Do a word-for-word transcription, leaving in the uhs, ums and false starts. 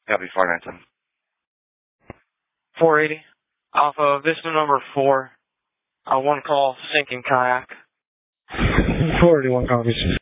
Copy four nine seven. four eighty. Alpha, Vista number four. Uh, one call, sinking kayak. four eighty-one copies.